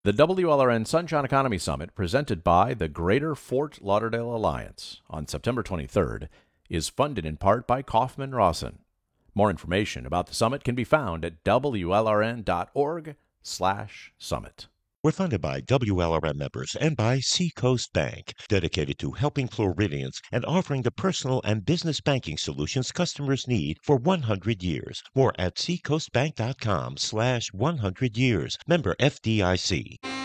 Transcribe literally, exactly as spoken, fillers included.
The W L R N Sunshine Economy Summit, presented by the Greater Fort Lauderdale Alliance on September twenty-third, is funded in part by Kaufman Rawson. More information about the summit can be found at W L R N dot org slash summit. We're funded by W L R N members and by Seacoast Bank, dedicated to helping Floridians and offering the personal and business banking solutions customers need for one hundred years. More at seacoastbank dot com slash one hundred years. Member F D I C.